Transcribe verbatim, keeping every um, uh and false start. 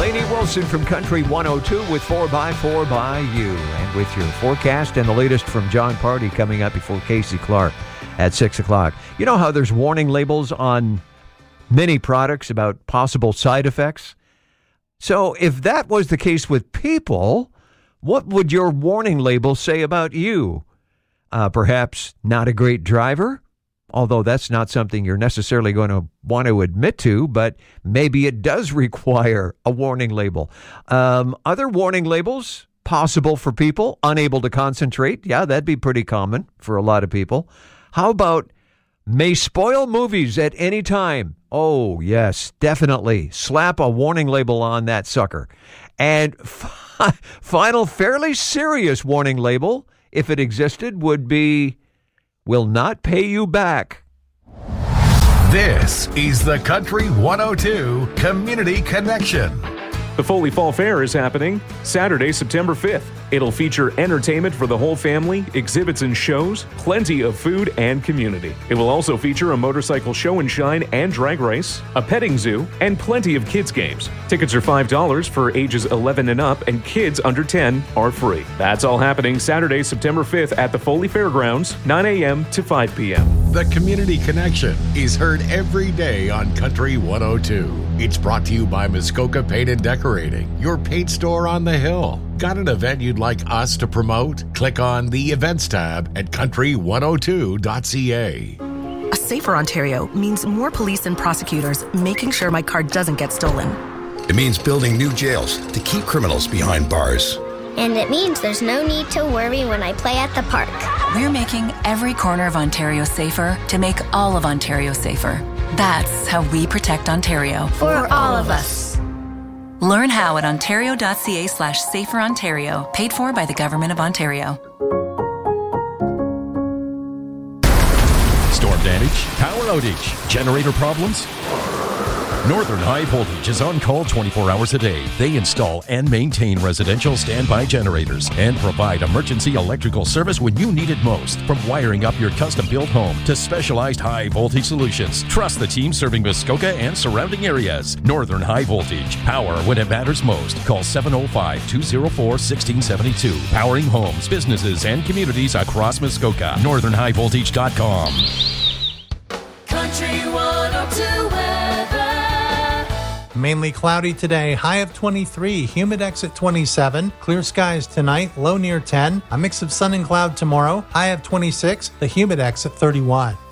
Lainey Wilson from Country one oh two with four by four by you. And with your forecast and the latest from John Party coming up before Casey Clark at six o'clock. You know how there's warning labels on many products about possible side effects? So if that was the case with people, what would your warning label say about you? Uh, perhaps not a great driver? Although that's not something you're necessarily going to want to admit to, but maybe it does require a warning label. Um, other warning labels possible for people unable to concentrate. Yeah, that'd be pretty common for a lot of people. How about may spoil movies at any time? Oh, yes, definitely. Slap a warning label on that sucker. And fi- final, fairly serious warning label, if it existed, would be will not pay you back. This is the Country one oh two Community Connection. The Foley Fall Fair is happening Saturday, September fifth. It'll feature entertainment for the whole family, exhibits and shows, plenty of food and community. It will also feature a motorcycle show and shine and drag race, a petting zoo, and plenty of kids' games. Tickets are five dollars for ages eleven and up, and kids under ten are free. That's all happening Saturday, September fifth at the Foley Fairgrounds, nine a.m. to five p.m. The Community Connection is heard every day on Country one oh two. It's brought to you by Muskoka Paint and Decorating, your paint store on the hill. Got an event you'd like us to promote? Click on the Events tab at country one oh two dot c a. A safer Ontario means more police and prosecutors making sure my car doesn't get stolen. It means building new jails to keep criminals behind bars. And it means there's no need to worry when I play at the park. We're making every corner of Ontario safer to make all of Ontario safer. That's how we protect Ontario. For, For all of us. Learn how at ontario.ca slash safer Ontario. Paid for by the Government of Ontario. Storm damage, power outage, generator problems? Northern High Voltage is on call twenty-four hours a day. They install and maintain residential standby generators and provide emergency electrical service when you need it most. From wiring up your custom-built home to specialized high-voltage solutions, trust the team serving Muskoka and surrounding areas. Northern High Voltage. Power when it matters most. Call seven oh five, two oh four, one six seven two. Powering homes, businesses, and communities across Muskoka. northern high voltage dot com. Country one oh two weather. Mainly cloudy today, high of twenty-three, humidex at twenty-seven, clear skies tonight, low near ten, a mix of sun and cloud tomorrow, high of twenty-six, the humidex at thirty-one.